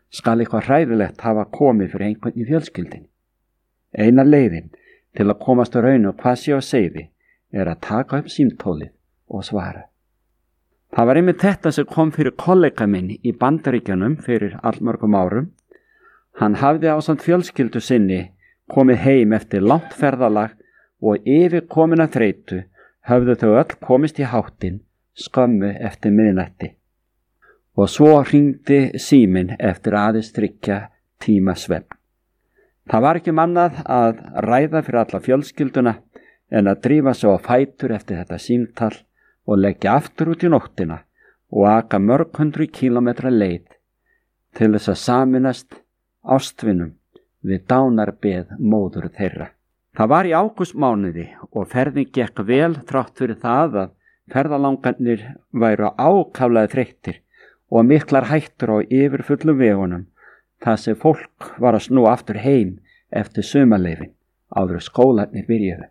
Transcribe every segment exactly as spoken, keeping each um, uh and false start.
skal eitthvað hræðilegt hafa komið fyrir einhvern í fjölskyldinni. Eina leiðin til að komast á raun og hvað sé á seiði er að taka upp símtólið og svara. Það var einmitt þetta sem kom fyrir kollega minn í Bandaríkjunum fyrir allmörgum árum. Hann hafði ásamt fjölskyldu sinni komið heim eftir langt ferðalag og yfir komin að þreytu höfðu þau öll komist í háttinn skömmu eftir miðnætti. Og svo hringdi síminn eftir aðeins þriggja tíma svefn. Það var ekki annað að ræða fyrir alla fjölskylduna en að drífa sig á fætur eftir þetta símtal og leggja aftur út í nóttina og aka mörg hundru kílómetra leið til þess að saminast ástvinum við dánarbeð móður þeirra. Það var í ágústmánuði og ferðin gekk vel þrátt fyrir það að ferðalangarnir væru ákaflega þreyttir og miklar hættur á yfirfullum vegunum þar sem fólk var að snúa aftur heim eftir sumarleyfin áður skólarnir byrjuðu.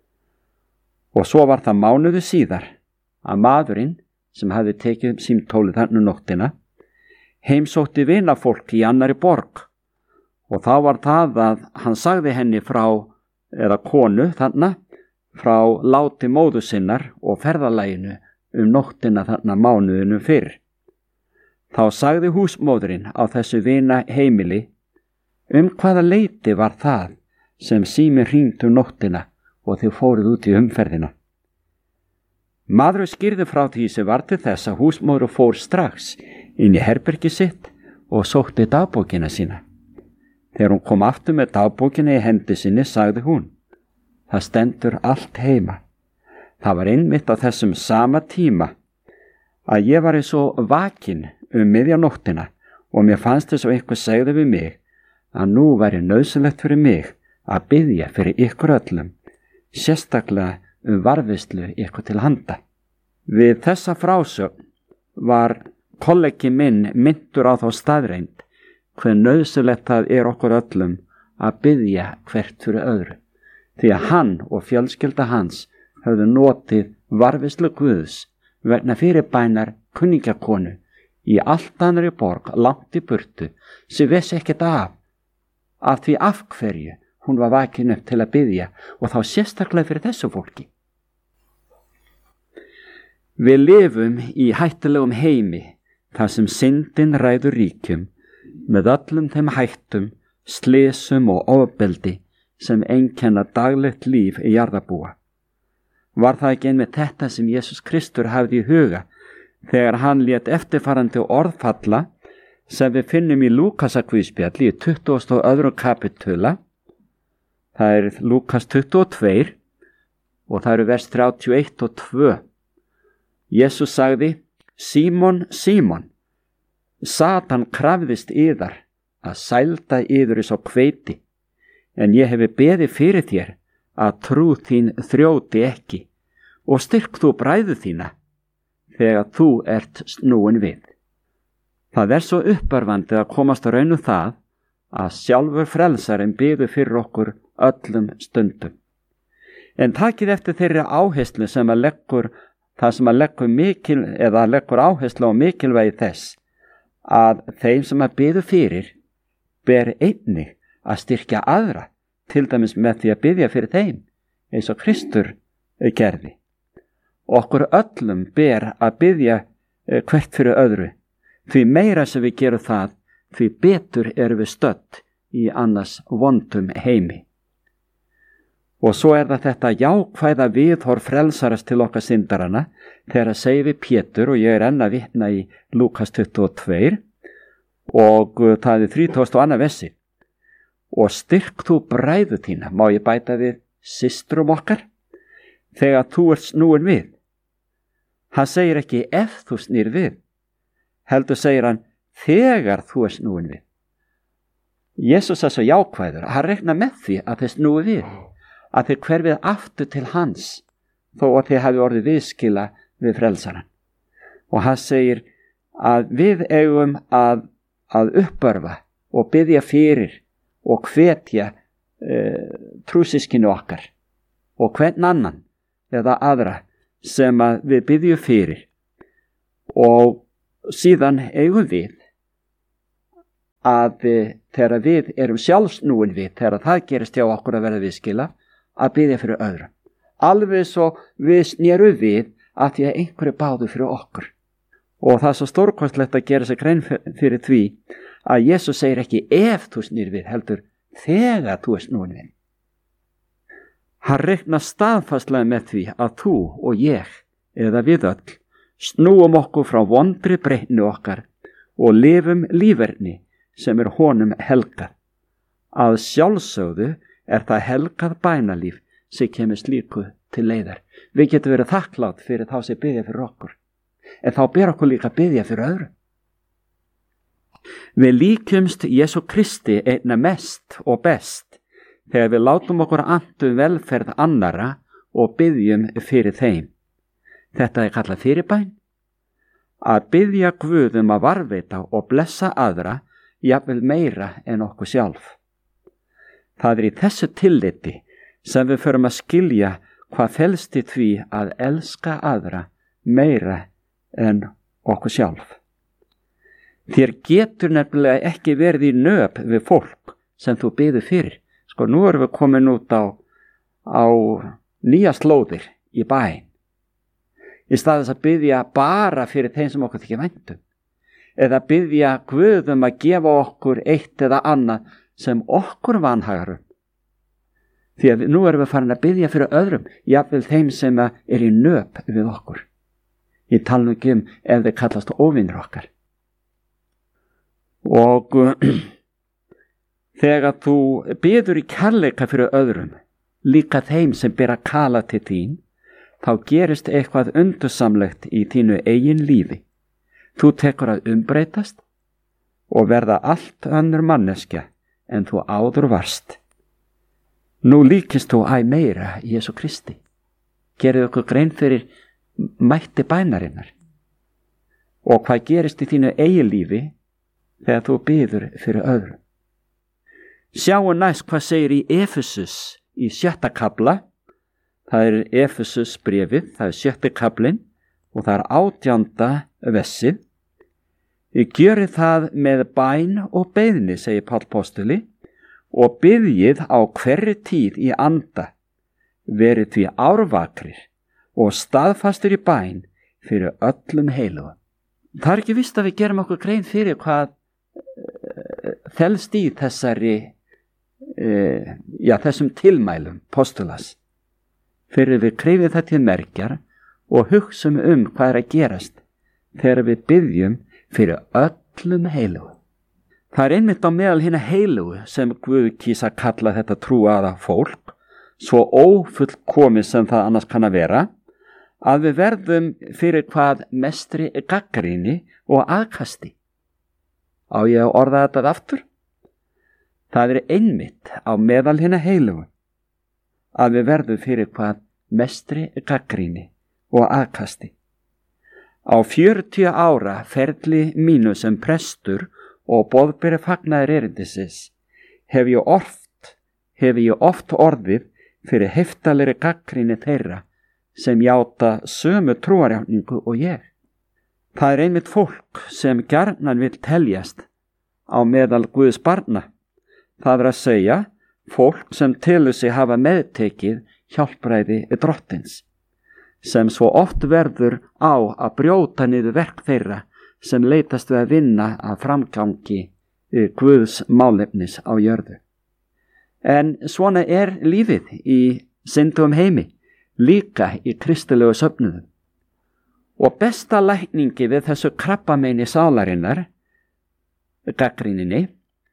Og svo var það mánuði síðar að maðurinn sem hafði tekið um símtólið þannig nóttina heimsótti vinafólk í annari borg og þá var það að hann sagði henni frá, eða konu þarna, frá láti móður sinnar og ferðalaginu um nóttina þarna mánuðinu fyrr. Þá sagði húsmóðurinn á þessu vina heimili um hvaða leyti var það sem síminn hringdi um nóttina og þau fóruð út í umferðina. Maðurinn skýrði frá því sem var til þess að húsmóður fór strax inn í herbergi sitt og sótti dagbókina sína. Þegar hún kom aftur með dagbókina í hendi sinni sagði hún: það stendur allt heima. Það var einmitt á þessum sama tíma að ég var eins og vakin um miðja nóttina og mér fannst þess að einhver segði við mig að nú væri nauðsynlegt fyrir mig að biðja fyrir ykkur öllum, sérstaklega um varðveislu ykkur til handa. Við þessa frásögn var kollegi minn minntur á þá staðreind hve nauðsynlegt það er okkur öllum að biðja hvert fyrir öðru, því að hann og fjölskylda hans höfðu notið varðveislu Guðs vegna fyrirbænar kunningjakonu í allt annarri borg langt í burtu sem vissi ekkert af, af því af hverju hún var vakin upp til að biðja og þá sérstaklega fyrir þessu fólki. Við lifum í hættulegum heimi þar sem syndin ræður ríkjum með öllum þeim hættum, slysum og ofbeldi sem einkenna daglegt líf í jarðarbúa. Var það ekki einmitt þetta sem Jesús Kristur hafði í huga þegar hann lét eftirfarandi orðfalla sem við finnum í Lúkasarguðspjalli í tuttugasta og öðrum kapitula. Það er Lúkas tuttugu og tvö og það eru vers þrjátíu og eitt og tvö. Jesús sagði: Símon, Símon, Satan krafðist yðar að sælda yður eins og hveiti, en ég hefi beðið fyrir þér að trú þín þrjóti ekki og styrk þú bræðu þína þegar þú ert snúin við. Það er svo uppörvandi að komast að raunu það að sjálfur frelsarinn biður fyrir okkur öllum stundum. En takið eftir þeirri áherslu sem að leggur, það sem að leggur mikil, eða leggur áherslu á mikilvægi þess að þeim sem að biður fyrir ber einnig að styrkja aðra, til dæmis með því að biðja fyrir þeim, eins og Kristur gerði. Okkur öllum ber að biðja hvert fyrir öðru, því meira sem við gerum það, því betur erum við stödd í annars vondum heimi. Og svo er það þetta jákvæða viðhorf frelsarast til okkar syndarana, þegar að segja við Pétur, og ég er enn að vitna í Lúkas tuttugu og tvö, og það er þrítugasta og annað versi. Og styrk þú bræðu þína, má ég bæta við systrum okkar, þegar þú ert snúin við. Hann segir ekki ef þú snýr við, heldur segir hann þegar þú ert snúin við. Jesús er svo jákvæður, hann reiknar með því að þeir snúi við, að þeir hverfið aftur til hans, þó að þeir hafi orðið viðskila við frelsaran. Og hann segir að við eigum að, að uppörfa og biðja fyrir og hvetja e, trúsískinu okkar og hvern annan eða aðra sem að við biðjum fyrir. Og síðan eigum við að þegar við erum sjálfsnúin við, þegar það gerist hjá okkur að verða viðskila, að biðja fyrir öðrum. Alveg svo við snérum við að því að einhverju báðu fyrir okkur. Og það er svo stórkostlegt að gera sig grein fyrir því að Jesús segir ekki ef þú snýr við, heldur þegar þú er snúin við. Hann reiknar staðfastlega með því að þú og ég, eða við öll, snúum okkur frá vondri breytni okkar og lifum líferni sem er honum helgað. Að sjálfsögðu er það helgað bænalíf sem kemur slíku til leiðar. Við getum verið þakklátt fyrir þá sem biðja fyrir okkur, en þá ber okkur líka að biðja fyrir öðru. Við líkjumst Jesú Kristi einna mest og best þegar við látum okkur annt um velferð annara og biðjum fyrir þeim. Þetta er kallað fyrirbæn. Að biðja Guð um að varðveita og blessa aðra jafnvel meira en okkur sjálf. Það er í þessu tilliti sem við förum að skilja hvað felst í því að elska aðra meira en okkur sjálf. Þér getur nefnilega ekki verið í nöp við fólk sem þú biður fyrir. Sko, nú erum við komin út á, á nýja slóðir í bæinn. Í stað þess að biðja bara fyrir þeim sem okkur þykir vænt um. Eða biðja Guð um að gefa okkur eitt eða annað sem okkur vanhagar um. Því að nú erum við farin að biðja fyrir öðrum, jafnvel þeim sem er í nöp við okkur. Ég tala nú ekki um ef þeir kallast óvinir okkar. Og þegar þú biður í kærleika fyrir öðrum, líka þeim sem ber að kala til þín, þá gerist eitthvað undursamlegt í þínu eigin lífi. Þú tekur að umbreytast og verða allt önnur manneskja en þú áður varst. Nú líkist þú æ meira Jesú Kristi. Gerðu okkur grein fyrir mætti bænarinnar. Og hvað gerist í þínu eigin lífi þegar þú biður fyrir öðrum. Sjáum næst hvað segir í Efesus í sjötta kafla. Það er Efesus bréfið, það er sjötti kaflinn og það er átjánda vessið. Ég gjöri það með bæn og beiðni, segir Páll postuli, og biðjið á hverri tíð í anda, verið því árvakrir og staðfastur í bæn fyrir öllum heilugum. Það er ekki víst að við gerum okkur grein fyrir hvað uh, felst í þessari, uh, já, þessum tilmælum postulas. Fyrir við krefið það til merkjar og hugsum um hvað er að gerast þegar við biðjum fyrir öllum heilugum. Það er einmitt á meðal hina heilugu sem Guð kýs að kalla þetta trúaða fólk, svo ófullkomið sem það annars kann að vera, að við verðum fyrir hvað mestri gagnrýni og aðkasti. Á ég að orða þetta aftur? Það er einmitt á meðal hina heilugu að við verðum fyrir hvað mestri gagnrýni og aðkasti. Á fjörutíu ára ferli mínu sem prestur og boðberi fagnaðar erindisins hef ég oft, hef ég oft orðið fyrir heftalegri gagnrýni þeirra sem játa sömu trúarjátningu og ég. Það er einmitt fólk sem gjarnan vill teljast á meðal Guðs barna. Það er að segja fólk sem telur sig hafa meðtekið hjálpræði drottins, sem svo oft verður á að brjóta niður verk þeirra sem leitast við að vinna að framgangi Guðs málefnis á jörðu. En svona er lífið í syndugum heimi, líka í kristilegu söfnuðum. Og besta lækningi við þessu krabbameini sálarinnar, gagnrýninni,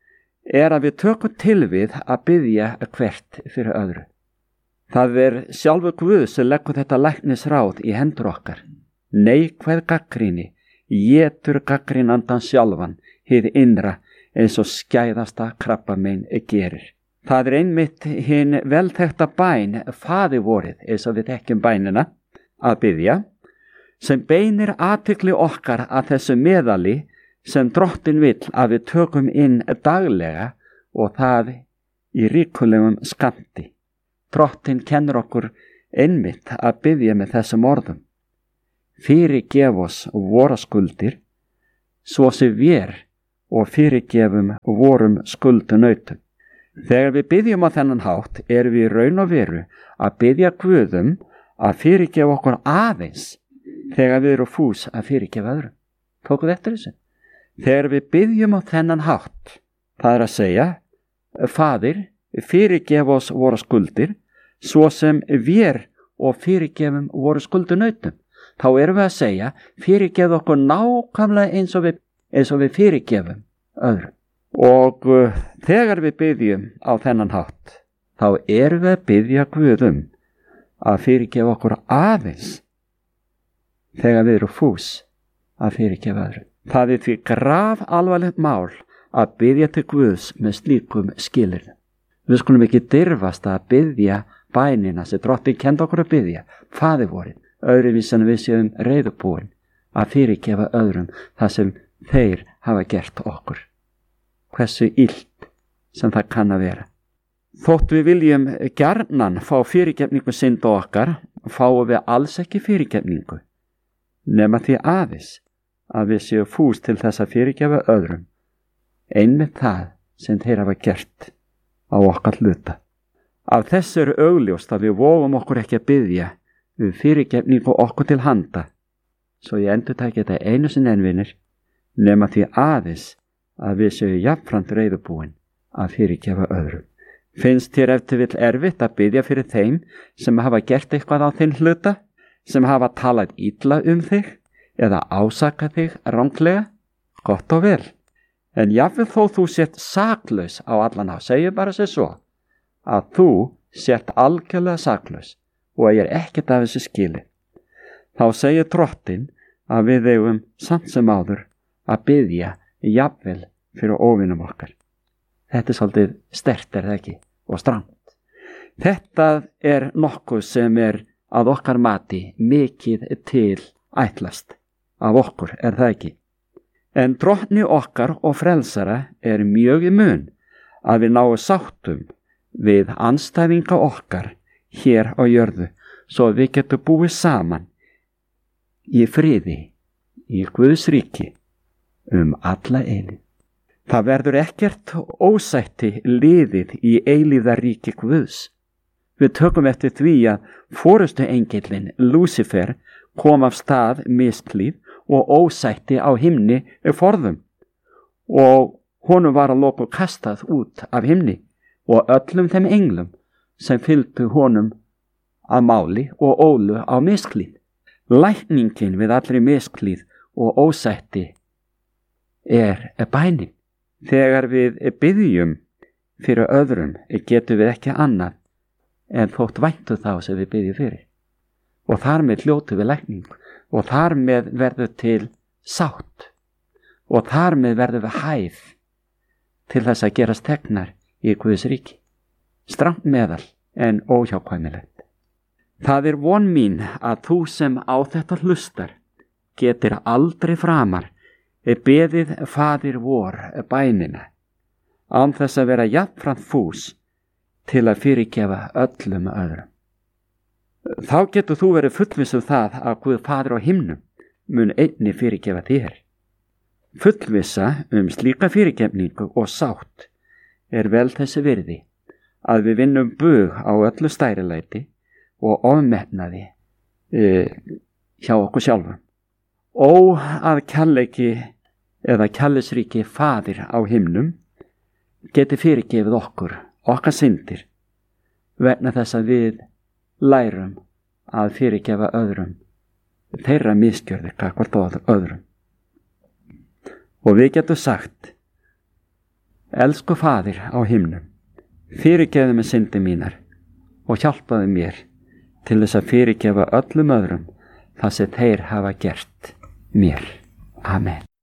er að við tökum til við að biðja hvert fyrir öðru. Það er sjálfur Guð sem leggur þetta læknisráð í hendur okkar. Neikvæð gagnrýni étur gagnrýnandan sjálfan hið innra eins og skæðasta krabbamein gerir. Það er einmitt hinn velþekta bæn faðir vorið, eins og við þekkjum bænina, að biðja, sem beinir athygli okkar að þessu meðali sem drottin vill að við tökum inn daglega og það í ríkulegum skammti. Drottin kennir okkur einmitt að biðja með þessum orðum. Fyrirgef oss våra skuldir, svo sem við og fyrirgefum vorum skuldunautum. Þegar við biðjum á þennan hátt erum við í raun og veru að biðja Guðum að fyrirgefa okkur aðeins þegar við erum fús að fyrirgefa öðrum. Tókuð eftir þessu? Þegar við biðjum á þennan hátt, það er að segja, Faðir, fyrirgef oss voru skuldir, svo sem við og fyrirgefum voru skuldunautum. Þá erum við að segja, fyrirgef okkur nákvæmlega eins og við, eins og við fyrirgefum öðrum. Og uh, þegar við biðjum á þennan hátt, þá erum við að biðja Guðum að fyrirgefa okkur aðeins þegar við erum fús að fyrirgefa öðrum. Það er því graf alvarlegt mál að biðja til Guðs með slíkum skilyrðum. Við skulum ekki dirfast að biðja bænina sem Drottinn kenndi okkur að biðja, Faðir vorinn, öðruvísi en við séum reiðubúin að fyrirgefa öðrum það sem þeir hafa gert okkur. Hversu illt sem það kann að vera. Þótt við viljum gjarnan fá fyrirgefningu synda okkar, fáum við alls ekki fyrirgefningu, nema því aðeins að við séum fús til þess að fyrirgefa öðrum, einmitt það sem þeir hafa gert á okkar hluta. Af þessu er augljóst að við vofum okkur ekki að biðja við fyrirgefningu okkur til handa, svo ég endurtæki þetta einu sinni enn vinir, nema því aðeins að við séum jafnframt reiðubúin að fyrirgefa öðrum. Finnst þér eftir vill erfitt að biðja fyrir þeim sem hafa gert eitthvað á þinn hluta, sem hafa talað illa um þig eða ásakað þig ranglega? Gott og vel. En jafnvel þó þú sért saklaus á allan hátt, segju bara sér svo, að þú sért algjörlega saklaus og ég er ekkert af þessu skili. Þá segir Drottinn að við eigum samt sem áður að biðja jafnvel fyrir óvinum okkar. Þetta er svolítið sterkt, er það ekki, og strangt. Þetta er nokkuð sem er að okkar mati mikið til ætlast af okkur, er það ekki. En Drottni okkar og frelsara er mjög í mun að við náum sáttum við andstæðinga okkar hér á jörðu, svo við getum búið saman í friði, í Guðs ríki, um alla eilífð. Það verður ekkert ósætti liðið í eilífðaríki Guðs. Við tökum eftir því að forystuengillinn Lúsífer kom af stað misklíð og ósætti á himni forðum og honum var að lokum kastað út af himni og öllum þeim englum sem fylgdu honum að máli og ólu á misklíð. Lækningin við allri misklíð og ósætti er bænin. Þegar við biðjum fyrir öðrum getum við ekki annað en þótt væntu þá sem við biðjum fyrir. Og þar með hljótum við lækning og þar með verður til sátt og þar með verður við hæð til þess að gerast þegnar í Guðs ríki. Strangt meðal en óhjákvæmilegt. Það er von mín að þú sem á þetta hlustar getur aldrei framar beðið Faðir vor bænina án þess að vera jafnframt fús til að fyrirgefa öllum öðrum. Þá getur þú verið fullviss um það að Guð Faðir á himnum mun einni fyrirgefa þér. Fullvissa um slíka fyrirgefningu og sátt er vel þessi virði að við vinnum bug á öllu stærilæti og ofmetnaði e, hjá okkur sjálfum. Ó að kærleiki eða kærleysríki Faðir á himnum geti fyrirgefið okkur, okkar syndir, vegna þess að við lærum að fyrirgefa öðrum þeirra misgjörðir gagnvart öðrum. Og við getum sagt, elsku Faðir á himnum, fyrirgefðu mig syndir mínar og hjálpaðu mér til þess að fyrirgefa öllum öðrum það sem þeir hafa gert mér. Amen.